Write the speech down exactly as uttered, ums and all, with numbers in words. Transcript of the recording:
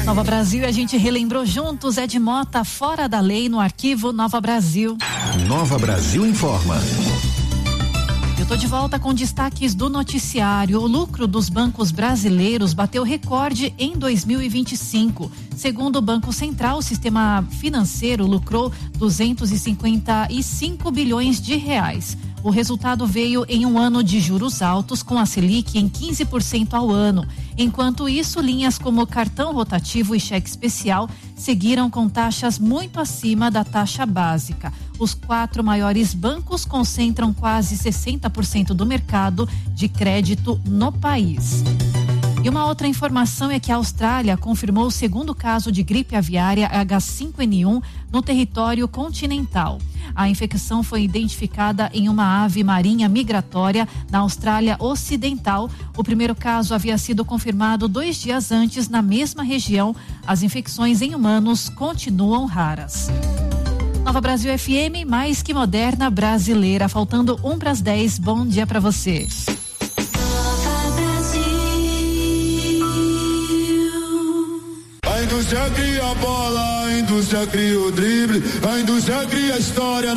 Nova Brasil, a gente relembrou juntos Ed Mota fora da lei no arquivo Nova Brasil. Nova Brasil informa. Eu tô de volta com destaques do noticiário. O lucro dos bancos brasileiros bateu recorde em dois mil e vinte e cinco. Segundo o Banco Central, o sistema financeiro lucrou duzentos e cinquenta e cinco bilhões de reais. O resultado veio em um ano de juros altos, com a Selic em quinze por cento ao ano. Enquanto isso, linhas como cartão rotativo e cheque especial seguiram com taxas muito acima da taxa básica. Os quatro maiores bancos concentram quase sessenta por cento do mercado de crédito no país. E uma outra informação é que a Austrália confirmou o segundo caso de gripe aviária H cinco N um no território continental. A infecção foi identificada em uma ave marinha migratória na Austrália Ocidental. O primeiro caso havia sido confirmado dois dias antes na mesma região. As infecções em humanos continuam raras. Nova Brasil F M, mais que moderna, brasileira. Faltando um para as dez. Bom dia para você. A indústria cria a bola, a indústria cria o drible, a indústria cria a história.